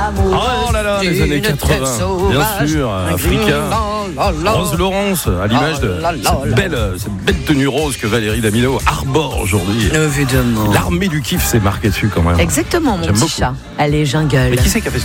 Oh là là, les années 80, bien sûr, Africa. Rose Laurence, à l'image de cette belle tenue rose que Valérie Damido arbore aujourd'hui. Évidemment. L'armée du kiff s'est marquée dessus quand même. Exactement, mon J'aime petit beaucoup. chat. Allez, jungle. Mais qui c'est qui a fait ce truc ?